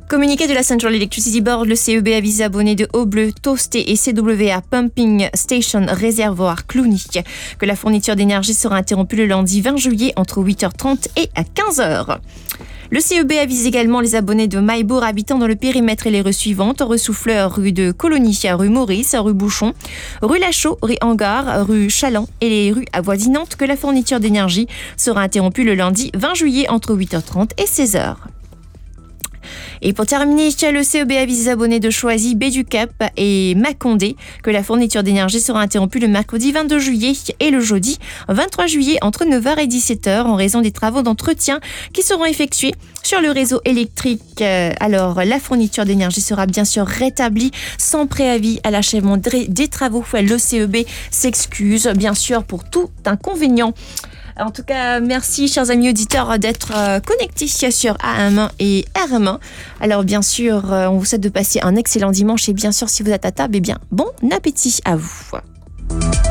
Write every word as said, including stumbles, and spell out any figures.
Communiqué de la Central Electricity Board, le C E B avise les abonnés de Haut-Bleu, Toasté et C W A Pumping Station Réservoir Cluny que la fourniture d'énergie sera interrompue le lundi vingt juillet entre huit heures trente et à quinze heures. Le C E B avise également les abonnés de Maillebourg habitant dans le périmètre et les rues suivantes: rue Souffleur, rue de Colonie, rue Maurice, rue Bouchon, rue Lachaud, rue Hangar, rue Chaland et les rues avoisinantes que la fourniture d'énergie sera interrompue le lundi vingt juillet entre huit heures trente et seize heures. Et pour terminer, le C E B avise les abonnés de Choisy, Baie du Cap et Mâcondé que la fourniture d'énergie sera interrompue le mercredi vingt-deux juillet et le jeudi vingt-trois juillet entre neuf heures et dix-sept heures en raison des travaux d'entretien qui seront effectués sur le réseau électrique. Alors, la fourniture d'énergie sera bien sûr rétablie sans préavis à l'achèvement des travaux. Le C E B s'excuse bien sûr pour tout inconvénient. En tout cas, merci chers amis auditeurs d'être euh, connectés sur A M un et R M un. Alors bien sûr, euh, on vous souhaite de passer un excellent dimanche et bien sûr si vous êtes à table, eh bien bon appétit à vous.